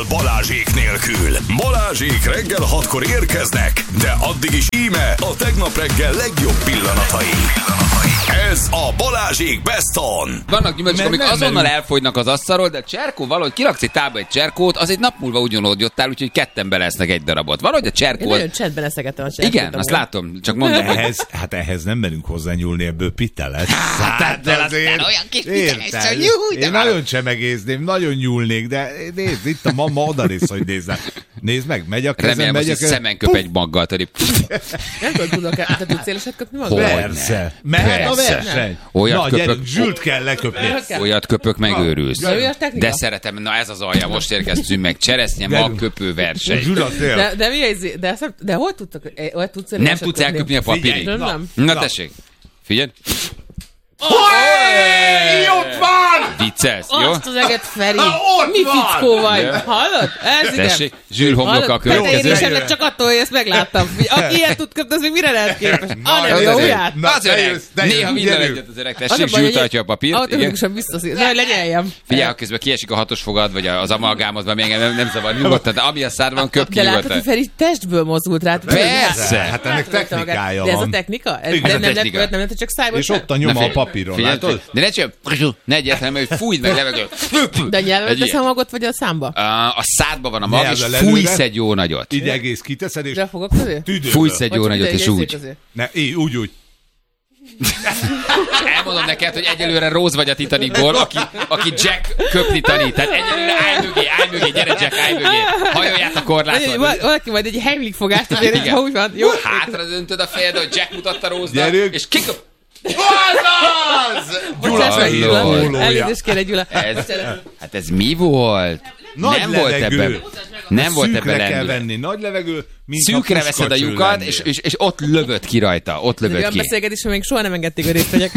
Azzal Balázsék nélkül. Balázsék reggel 6-kor érkeznek, de addig is íme a tegnap reggel legjobb pillanatai. Ez a Balázsék Best On. Vannak gyümölcsök, amik azonnal elfogynak az asztalról, de cserkó valahogy kiraksz egy tába egy cserkót, az egy nap múlva ugyanúgy jottál, úgyhogy ketten belesznek egy darabot. Valahogy a cserkó... Én nagyon csendben eszegettem a cserkót. Igen, azt látom, csak mondom, hogy... Ehhez nem merünk hozzányúlni, ebből pitelet. Hát de aztán olyan kis piteles, hogy jó, de én nagyon csemegézném, nagyon nyúlnék, de nézd, itt a mama odanéz, hogy nézd meg, megy a kezem, remélem, megy a hogy kezem. szemen köp egy maggal, tudod. Nem tudok, te tudsz éleset köpni magad? Persze. Mehet a verseny. Olyat na, köpök. gyerünk, Zsült kell leköpni. Olyat köpök, megőrülsz. De szeretem, na ez az alja, most érkeztünk meg. Cseresznye mag köpő verseny. De hol tudtok? Nem tudsz elköpni a papírig. Na tessék, figyelj. Ott van! Viccelsz, jó? Azt az eget, Feri! Mi fickó vagy? Hallod? Ez igen. Tessék, Zsül homloka a következő. Én is ennek csak attól, hogy ezt megláttam. Aki ilyet tud köpni, az még mire lehet képes? Hanem a ujját. Az öreg. Néha minden egyet az öreg. Tessék, Zsül tartja a papírt. Automatikusan visszaszír. Na, hogy lenyeljem. Figyelj, ha közben kiesik a hatos fogad, vagy az amalgámozban, még nem zavar nyugodtan, de ami a szádban köp ki de látod, nyugodtan. hogy Feri testből mozdult rá. Persze. Hát ennek technikája De ez a van. technika? Ez a technika. Nem lehet, csak szájból. És ott a nyoma a papíron, látod? De ne csak, ne egyértelmű, hogy fújd meg levegő. De nyelven tesz a magot, vagy a számba? A szádban van a mag, és Nyelvvel fújsz előre. egy jó nagyot. Ide egész kiteszed, és De a fogok közé? tüdőből. Fújsz egy jó nagyot, és úgy. Ne, úgy. Elmondom neked, hogy egyelőre Rose vagy a Titanicból, aki Jack köpni tanít. Tehát egyelőre állj mögé, gyere Jack, állj mögé. Hajolját a korláton. Valaki majd egy Heimlich fogást azért, Igen. ha úgy van. Jó? Hátra döntöd a fejed, hogy Jack mutatta Rose-nak, Gyerünk. és kiköp. Bocsáss meg, Gyula. Gyula. Elnézést kérek, Gyula. Hát ez mi volt? Nagy nem volt levegő. ebben. Nem volt ebben Szűkre kell lendület. venni, nagy levegő, mint Szűkre ha veszed a puskacső lyukat, lennél. és ott lövöd ki rajta. Ott lövöd Olyan ki. beszélgetés, még soha nem engedték, hogy részt vegyek.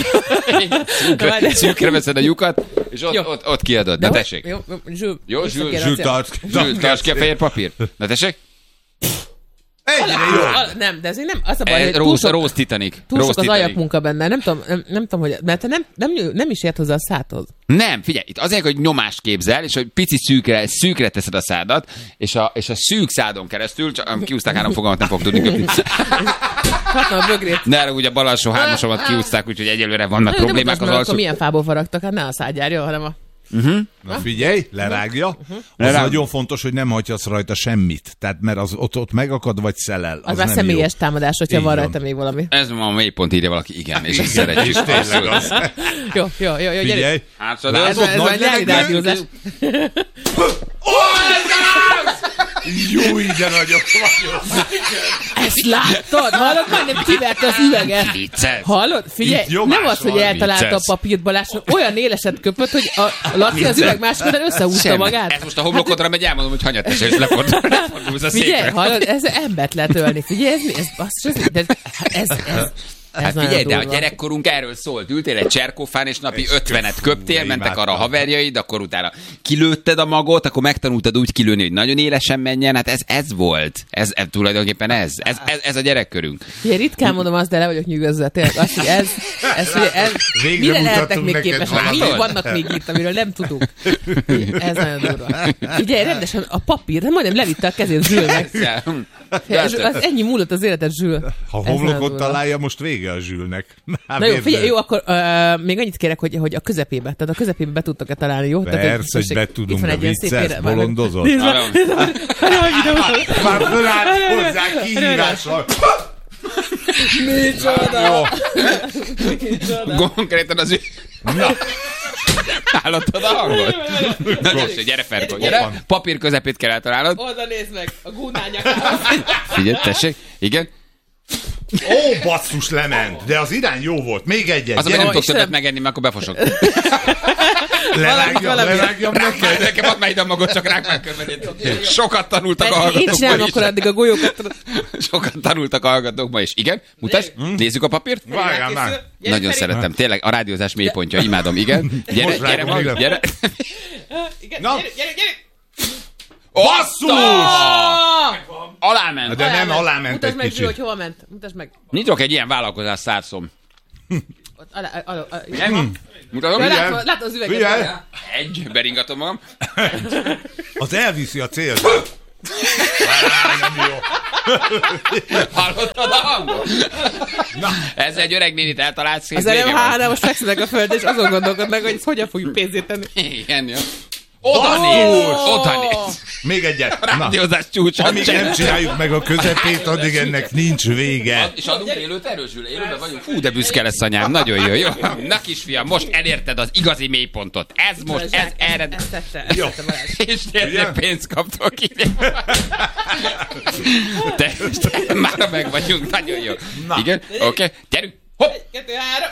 Szűkre veszed a lyukat, és Jó. ott kiadod. Na tessék. Jó, Zsül. Jó, Zsül, Zsült tarts ki a fehér papír. Na tessék. Egyre jobb. Nem, de ez még nem. Az a baj, hogy Rose Titanic. túl sok Rose az Titanic. ajakmunka benne. Nem tudom, hogy... Mert te nem is ért hozzá a szádhoz. Nem, figyelj, itt azért, hogy nyomást képzel, és hogy pici szűkre teszed a szádat, és a szűk szádon keresztül, csak kiúzták 3 fogalmat, nem fog tudni köpni. Hatna a bögrét. Ne arra, ugye a bal alsó 3-asomat kiúzták, úgyhogy egyelőre vannak problémák az alsó. alsó. Milyen fából faragtak? Hát ne a szádjárja, hanem a... Na figyelj, lerágja. Az nagyon fontos, hogy nem hagyhatsz rajta semmit. Tehát mert az ott megakad, vagy szelel. Az már nem személyes jó. támadás, hogyha Így van van. rajta még valami. Ez ma a mélypont írja valaki, igen, és ezt szeretjük. Tényleg az. Jó, gyere. Figyelj. Hátradőz. Ez már nyári rádiózás. Jó, de nagyok vagyok. Ezt láttad? Hallod? Majdnem kiverte az üveget. Vicces. Hallod? Figyelj, Itt nyomás nem az, hogy van, eltalálta a vicces. papírt Balázs, olyan éleset köpött, hogy a Laci az üveg másik után összehúzta Semmi. magát. Ez most a homlokodra megy, elmondom, hogy hanyat tesel, és lefordulsz a Figyelj, székre. hallod, ez embert lehet ölni. Figyelj, ez basszus, ez Hát nagyon figyelj, de a durva. gyerekkorunk erről szólt. Ültél egy cserkófán, és napi 50-et köptél, mentek arra a haverjaid, akkor utána kilőtted a magot, akkor megtanultad úgy kilőni, hogy nagyon élesen menjen. Hát ez volt. Ez tulajdonképpen ez a gyerekkörünk. Figyelj, ritkán mondom azt, de le vagyok nyűgözve. Tényleg azt, hogy ez Végre mire lehetnek mutattunk még neked képesek? valamit. Mi vannak még itt, amiről nem tudunk? Ez nagyon durva. Figyelj, rendesen a papír, majdnem levitte a kezét Zsülnek. Az ennyi múlott az életed, Zsül. Ha Ez nagyon homlokot durva. találja, most vége a Zsülnek. Na jó, figyelj, jó, akkor még annyit kérek, hogy a közepébe. Tehát a közepébe be tudtok-e találni, jó? Persze, hogy be tudunk, de vicces, bolondozol. Már fölállt hozzá kihívással. Micsoda! Konkrétan az Hallottad a hangot? Na tessék, gyere Ferko, gyere. Papír közepét kell eltalálnod. Oda nézd meg, a gúnányakához. Figyelj, tessék, igen. Ó, basszus, lement. De az irány jó volt. Még egyet. Az, hogy nem tudok Istenem. többet megenni, mert akkor befosok. Lerágjam neked. Nekem add már ide a magot, csak rák meg körbenyét. Sokat tanultak a Én hallgatók csinálom ma is. akkor addig a golyókat. Sokat tanultak a hallgatók ma is. Igen, mutasd, nézzük a papírt. Várjál már. Nagyon szeretem, tényleg a rádiózás mélypontja, imádom, igen. Gyere, Most gyere, rágom, igen. gyere. Na. Gyere! Basszus! Aláment. De nem aláment Mutasd egy meg, Zsül, hogy kicsit. hova ment. Mutasd meg. Nyitok egy ilyen vállalkozás szárszom. Ott, alá, Nem? Mutatom? Látom az üveget. Egy, beringatom magam. Az elviszi a célt. Nem jó. Hallottad a hangot? Na. Ezzel egy öreg nénit eltalálsz. Az előbb három, most fekszenek a földre, és azon gondolkodnak, hogy hogyan fogjuk pénzét tenni. Igen, jó. Oda néz. Még egyet. A rádiózás csúcsa. Amíg nem csináljuk meg a közepét, addig ennek nincs vége. És adunk élőt erősül. Élőben vagyunk. Fú, de büszke lesz anyám. Nagyon jó. Na kisfiam, most elérted az igazi mélypontot. Ez most, ez erre. Jó. És tényleg pénzt kaptok ide. Te már meg vagyunk. Nagyon jó. Igen? Oké. Gyerünk. Hopp. 2, 3.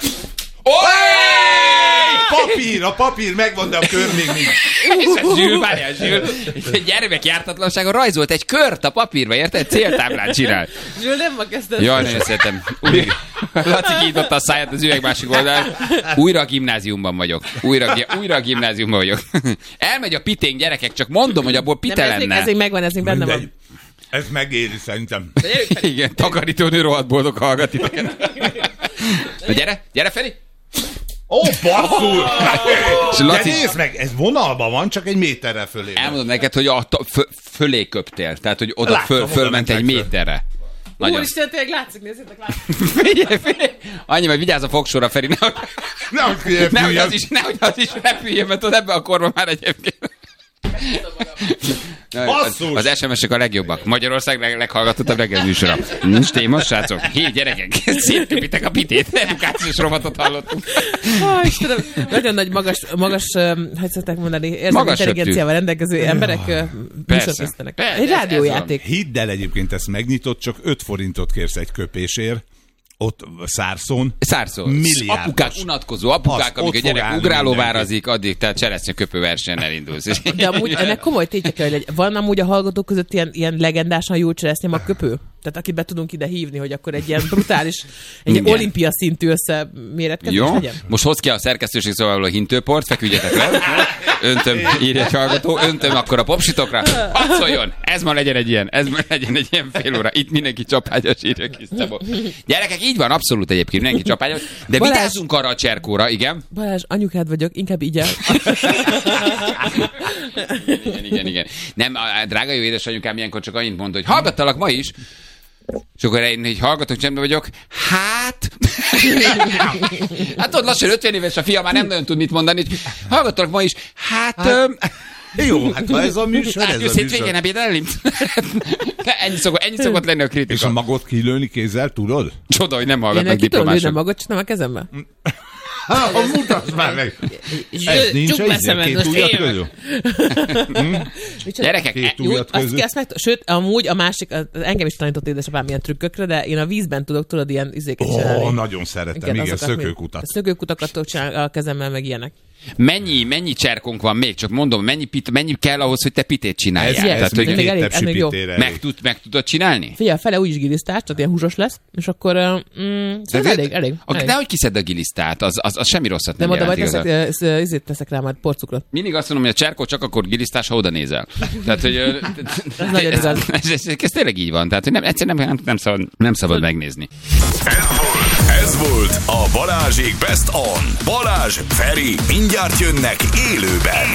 A papír megvan, de a kör még nincs. És a Zsül, várjál, Zsül, gyermekjártatlanságon rajzolt egy kört a papírba, érted? Céltáblát csinál. Zsül, nem ma kezdted. Jaj, nagyon szeretem. Laci kinyitotta a száját az üveg másik oldalán. Újra a gimnáziumban vagyok. Újra a gimnáziumban vagyok. Elmegy a piténk, gyerekek, csak mondom, hogy abból pite lenne. Ez még megvan, ez még benne van. Ez megéri szerintem. Igen, takarítónő rohadt boldog hallgat titeket. Na gyere Feri! Ó, basszul! Laci... De nézd meg, ez vonalban van, csak egy méterre fölé. Elmondom neked, hogy fölé köptél, tehát hogy oda fölment egy méterre. Úristen, tényleg látszik, nézzétek, Figyelj! Annyi, mert vigyázz a fogsorra, Feri, nehogy az is repüljön, mert ott ebben a korban már egyébként. Az SMS-ek a legjobbak. Magyarország leghallgatottabb reggel műsora. Nincs téma, srácok. Hé, gyerekek, szétköpitek a pitét. Edukációs rovatot hallottunk. Istenem, nagyon nagy magas, hogy szokták mondani, érzelmi intelligenciával rendelkező emberek műsorkészítenek. Egy rádiójáték. Hidd el, egyébként ezt megnyitott, csak 5 forintot kérsz egy köpésért. Ott Szárszón. Milliárdos. Apukák, unatkozó apukák, amíg a gyerek ugrálóvárazik, addig tehát cseresznyeköpő versenyen elindulsz. De amúgy ennek komoly tétje, hogy van amúgy a hallgatók között ilyen legendásan jó cseresznyemagköpő? Tehát akit be tudunk ide hívni, hogy akkor egy ilyen brutális, egy olimpia szintű összeméretkezés legyen. Most hoz ki a szerkesztőség szobából a hintőport, feküdjetek le. Öntöm, írja egy hallgató, öntöm akkor a popsitokra. Hadd szóljon! Ez ma legyen egy ilyen fél óra. Itt mindenki csapágyas, írja kis Szabó. Gyerekek, így van, abszolút egyébként mindenki csapágyas. De vigyázzunk arra a cserkóra, igen? Balázs, anyukád vagyok, inkább így el. Igen. Nem, drága jó édesanyukám ilyenkor csak annyit mondta, hogy hallgattalak ma is. És akkor én így hallgatok, csendben vagyok. Hát ott lassan 50 éves a fia, már nem nagyon tud mit mondani. Hallgattalak ma is. Jó, hát ha ez a műsor, ez a műsor. Hétvégén ebédelni? Ennyi szokott lenni a kritika. És a magot kilőni kézzel, tudod? Csoda, hogy nem hallgatnak diplomások. Én a magot, csak nem a kezembe. Mutasd már meg! Ez nincs egy két ujjat közül? Gyerekek, két ujjat közül? Sőt, amúgy a másik, engem is tanított édesapám ilyen trükkökre, de én a vízben tudod ilyen izéket csinálni. Nagyon szeretem, igen, szökőkutat. Szökőkutakat tudok csinálni a kezemmel, meg ilyenek. Mennyi cserkónk van még? Csak mondom, mennyi kell ahhoz, hogy te pitét csináljál? Ez még két tepsi pitére. Meg tudod csinálni? Figyelj, fele úgyis gilisztás, tehát ilyen húsos lesz, és akkor elég. Nehogy kiszedd a gilisztát, az semmi rosszat nem jelent. De majd teszek rá majd porcukrot. Mindig azt mondom, hogy a cserkó csak akkor gilisztás, ha oda nézel. Tehát, hogy ez tényleg így van. Tehát, hogy egyszerűen nem szabad megnézni. Ez volt a Balázsék Best On. Balázs, Feri, mindjárt jönnek élőben.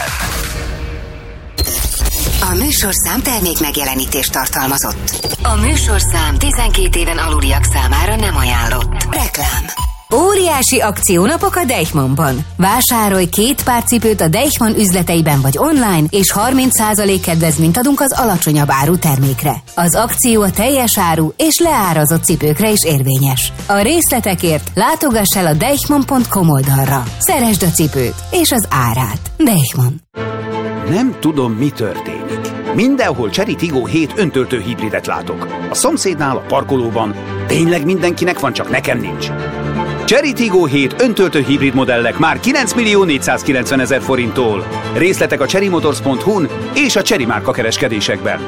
A műsorszám termék megjelenítést tartalmazott. A műsorszám 12 éven aluliak számára nem ajánlott. Reklám. Óriási akciónapok a Deichmannban. Vásárolj 2 pár cipőt a Deichmann üzleteiben vagy online, és 30% kedvezményt adunk az alacsonyabb áru termékre. Az akció a teljes áru és leárazott cipőkre is érvényes. A részletekért látogass el a deichmann.com oldalra. Szeresd a cipőt és az árát. Deichmann. Nem tudom, mi történik. Mindenhol Chery Tiggo 7 öntöltő hibridet látok. A szomszédnál, a parkolóban. Tényleg mindenkinek van, csak nekem nincs. Chery Tiggo 7 öntöltő hibrid modellek már 9.490.000 forinttól. Részletek a cherrymotors.hu-n és a Chery márka kereskedésekben.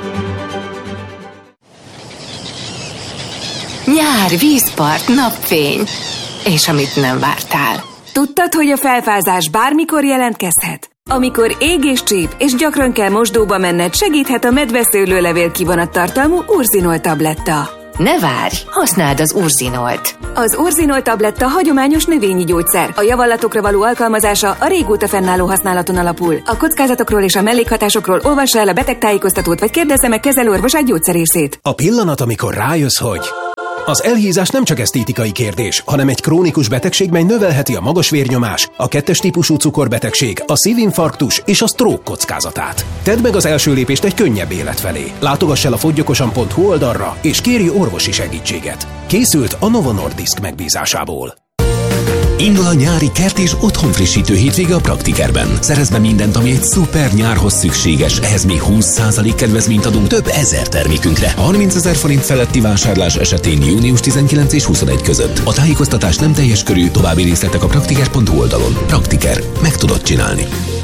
Nyár, vízpart, napfény. És amit nem vártál. Tudtad, hogy a felfázás bármikor jelentkezhet? Amikor ég és csíp, és gyakran kell mosdóba menned, segíthet a medveszőlőlevél kivonattartalmú Urzinol tabletta. Ne várj, használd az Urzinolt. Az Urzinol tabletta hagyományos növényi gyógyszer. A javallatokra való alkalmazása a régóta fennálló használaton alapul. A kockázatokról és a mellékhatásokról olvassa el a betegtájékoztatót, vagy kérdezze meg kezelőorvosát, gyógyszerészét. A pillanat, amikor rájössz, hogy... Az elhízás nem csak esztétikai kérdés, hanem egy krónikus betegség, mely növelheti a magas vérnyomás, a 2-es típusú cukorbetegség, a szívinfarktus és a stroke kockázatát. Tedd meg az első lépést egy könnyebb élet felé. Látogass el a foggyokosan.hu oldalra, és kérj orvosi segítséget. Készült a Novo Nordisk megbízásából. Indul a nyári kert és otthonfrissítő hétvége a Praktikerben. Szerezd be mindent, ami egy szuper nyárhoz szükséges. Ehhez még 20% kedvezményt adunk több ezer termékünkre. 30 000 forint feletti vásárlás esetén június 19 és 21 között. A tájékoztatás nem teljes körű, további részletek a praktiker.hu oldalon. Praktiker. Meg tudod csinálni.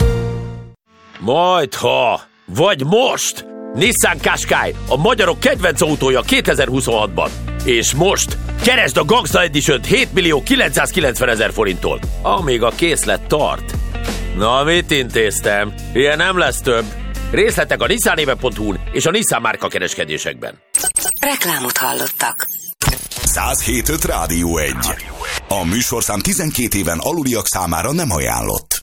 Majdha! Vagy most! Nissan Qashqai, a magyarok kedvenc autója 2026-ban. És most keresd a Gangsta Edition-t 7.990.000 forinttól, amíg a készlet tart. Na, mit intéztem? Ilyen nem lesz több. Részletek a nissanéve.hu-n és a Nissan márka kereskedésekben. Reklámot hallottak. 107.5 Rádió 1. A műsorszám 12 éven aluliak számára nem ajánlott.